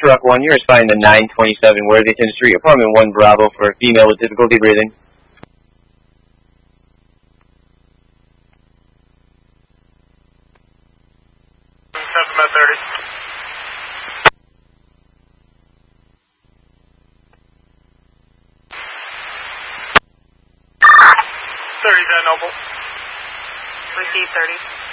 Rock 1, you're responding to 927 Worthington Street, apartment 1 Bravo for a female with difficulty breathing. About 30. 30 Noble. Receive 30.